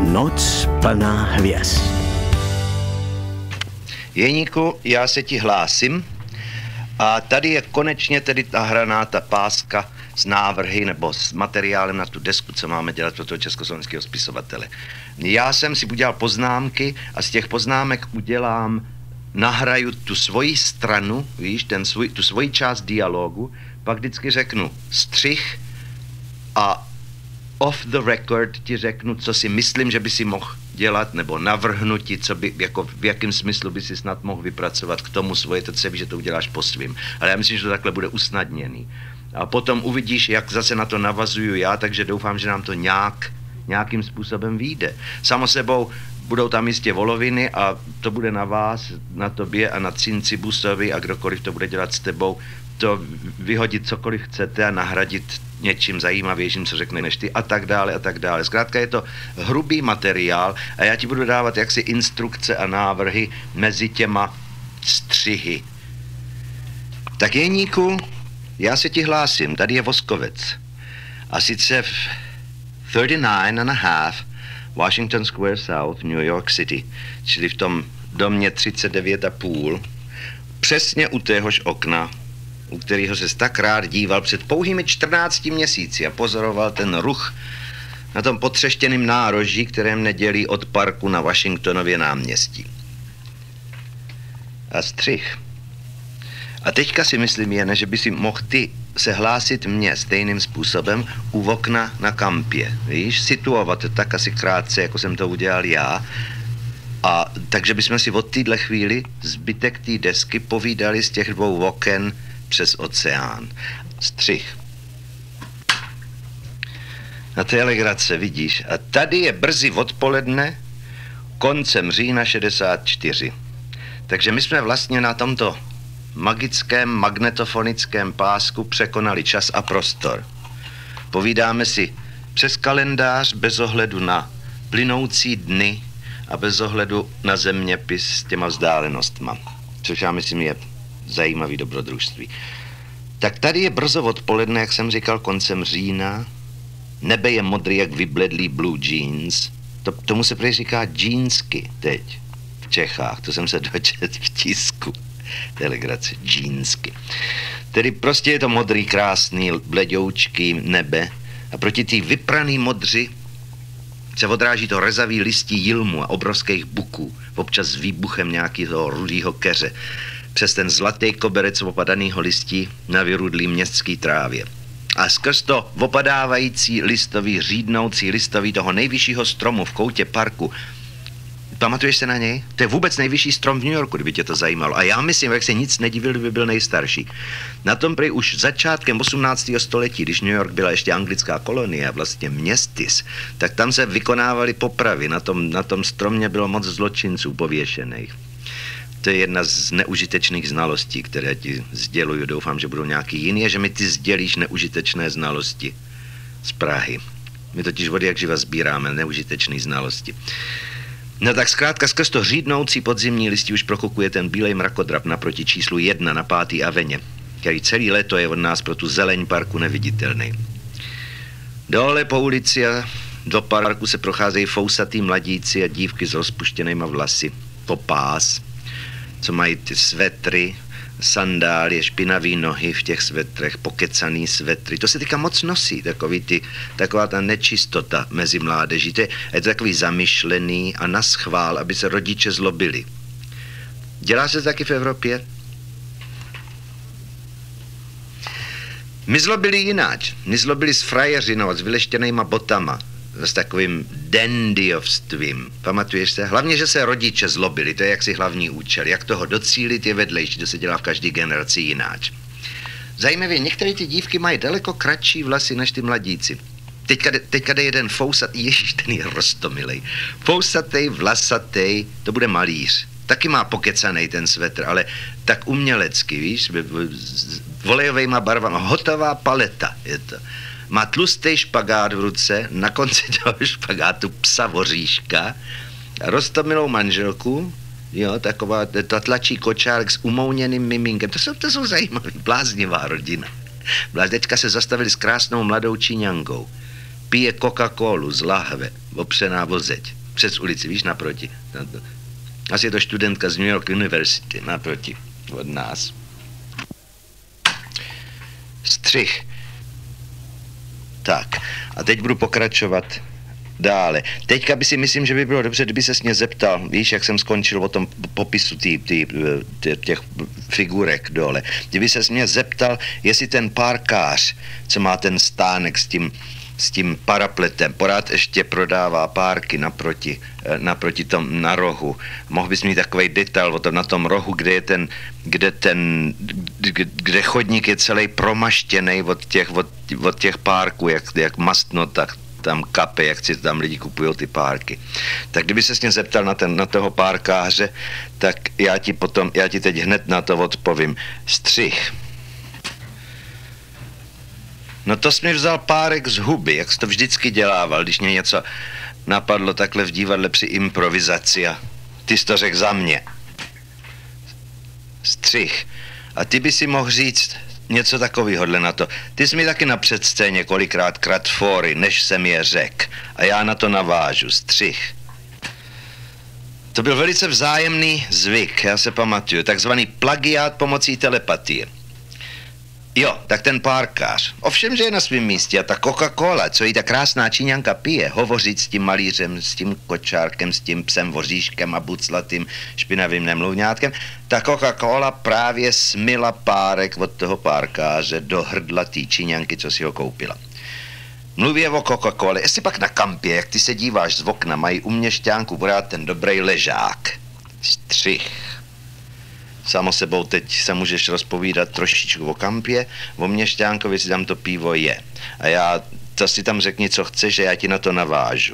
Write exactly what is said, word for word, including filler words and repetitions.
Noc plná hvězd. Jeníku, já se ti hlásím a tady je konečně tedy nahraná ta páska s návrhy nebo s materiálem na tu desku, co máme dělat pro toho československého spisovatele. Já jsem si udělal poznámky a z těch poznámek udělám, nahraju tu svoji stranu, víš, ten svůj, tu svoji část dialogu, pak vždycky řeknu střih a off the record ti řeknu, co si myslím, že by si mohl dělat, nebo navrhnu ti, co by, jako v jakém smyslu by si snad mohl vypracovat k tomu svoje, to se ví, že to uděláš po svým. Ale já myslím, že to takhle bude usnadněný. A potom uvidíš, jak zase na to navazuju já, takže doufám, že nám to nějak, nějakým způsobem vyjde. Samo sebou budou tam jistě voloviny a to bude na vás, na tobě a na Cinci Busovi a kdokoliv to bude dělat s tebou, to vyhodit cokoliv chcete a nahradit něčím zajímavějším, co řekne než ty a tak dále a tak dále. Zkrátka je to hrubý materiál a já ti budu dávat jaksi instrukce a návrhy mezi těma střihy. Tak Jeníku, já se ti hlásím, tady je Voskovec. A sice v třicet devět and a half Washington Square South, New York City, čili v tom domě třicet devět a půl, přesně u téhož okna, u kterého se tak rád díval před pouhými čtrnácti měsíci a pozoroval ten ruch na tom potřeštěném nároží, kterém nedělí od parku na Washingtonově náměstí. A střih. A teďka si myslím jen, že by si mohl ty se hlásit mně stejným způsobem u okna na kampě. Víš, situovat to tak asi krátce, jako jsem to udělal já. A takže bychom si od téhle chvíli zbytek té desky povídali z těch dvou oken přes oceán. Střih. Na té legrace, vidíš. A tady je brzy odpoledne, koncem října šedesát čtyři. Takže my jsme vlastně na tomto magickém magnetofonickém pásku překonali čas a prostor. Povídáme si přes kalendář bez ohledu na plynoucí dny a bez ohledu na zeměpis s těma vzdálenostma, což já myslím je zajímavý dobrodružství. Tak tady je brzo odpoledne, jak jsem říkal, koncem října. Nebe je modrý jak vybledlý blue jeans. To, tomu se prý říká džínsky teď v Čechách. To jsem se dočet v tisku. Telegrace, džínsky. Tedy prostě je to modrý, krásný, bledoučký nebe a proti té vypraný modři se odráží to rezavý listí jilmu a obrovských buků, občas s výbuchem nějakého rudýho keře, přes ten zlatý koberec opadanýho listí na vyrudlý městský trávě. A skrz to opadávající listový, řídnoucí listový toho nejvyššího stromu v koutě parku. Pamatuješ se na něj? To je vůbec nejvyšší strom v New Yorku, kdyby tě to zajímalo. A já myslím, jak se nic nedivil, kdyby byl nejstarší. Na tom prej už začátkem osmnáctého století, když New York byla ještě anglická kolonie a vlastně městys, tak tam se vykonávaly popravy. Na tom, na tom stromě bylo moc zločinců pověšených. To je jedna z neužitečných znalostí, které ti sděluju. Doufám, že budou nějaký jiný, a že mi ty sdělíš neužitečné znalosti z Prahy. My totiž vody jak živa sbíráme neužitečné znalosti. No tak zkrátka skrz to řídnoucí podzimní listí už prokukuje ten bílej mrakodrap naproti číslu jedna na pátý aveně, který celý léto je od nás pro tu zeleň parku neviditelný. Dole po ulici a do parku se procházejí fousatý mladíci a dívky s rozpuštěnýma vlasy po pás, co mají ty svetry, sandálie, špinavý nohy v těch svetrech, pokecaný svetry. To se teďka moc nosí, takový ty, taková ta nečistota mezi mládeží. To je, je to takový zamyšlený a naschvál, aby se rodiče zlobili. Dělá se to taky v Evropě? My zlobili jináč. My zlobili s frajeřinou a s vyleštěnejma botama. S takovým dandyovstvím. Pamatuješ se? Hlavně, že se rodiče zlobili, to je jaksi hlavní účel. Jak toho docílit je vedlejší, to se dělá v každé generaci jináč. Zajímavě, některé ty dívky mají daleko kratší vlasy než ty mladíci. Teďka, teďka jde jeden fousatý, ježiš, ten je roztomilej. Fousatej, vlasatej, to bude malíř. Taky má pokecanej ten svetr, ale tak umělecky, víš, s volejovejma barvama, hotová paleta je to. Má tlustý špagát v ruce, na konci toho špagátu psa voříška, roztomilou manželku, jo, taková, ta tlačí kočárek s umouněným miminkem. To jsou, to jsou zajímavé, bláznivá rodina. Teďka se zastavili s krásnou mladou Číňankou. pije Coca-Colu z lahve, opřená o zeď, přes ulici, víš, naproti. Asi je to studentka z New York University, naproti od nás. Střih. Tak, a teď budu pokračovat dále. Teďka by si myslím, že by bylo dobře, kdyby ses mě zeptal, víš, jak jsem skončil o tom popisu tý, tý, tý, těch figurek dole. Kdyby ses mě zeptal, jestli ten párkář, co má ten stánek s tím, s tím parapletem, pořád ještě prodává párky naproti, naproti tom na rohu. Mohl bys mít takovej detail o tom, na tom rohu, kde je ten, kde ten, kde chodník je celý promaštěný od těch, od, od těch párků, jak, jak mastno, tak tam kape, jak si tam lidi kupují ty párky. Tak kdyby ses mě zeptal na, ten, na toho párkáře, tak já ti potom, já ti teď hned na to odpovím. Střih. No to jsi mi vzal párek z huby, jak jsi to vždycky dělával, když mě něco napadlo takhle v divadle při improvizaci a ty jsi to řekl za mě. Střih. A ty by si mohl říct něco takovýhodle na to. Ty jsi mi taky na předscéně kolikrát krat fóry, než jsem je řekl. A já na to navážu. Střih. To byl velice vzájemný zvyk, já se pamatuju. Takzvaný plagiát pomocí telepatie. Jo, tak ten párkář. Ovšem, že je na svém místě a ta Coca-Cola, co jí ta krásná Číňanka pije, hovořit s tím malířem, s tím kočárkem, s tím psem voříškem a buclatým špinavým nemluvňátkem, ta Coca-Cola právě smila párek od toho párkáře do hrdla té Číňanky, co si ho koupila. Mluví o Coca-Cole, jestli pak na kampě, jak ty se díváš z okna, mají u měšťánku pořád ten dobrý ležák. Střih. Samo sebou teď se můžeš rozpovídat trošičku o kampě, o Měšťánkovi si tam to pivo je. A já, to si tam řekni, co chceš, že já ti na to navážu.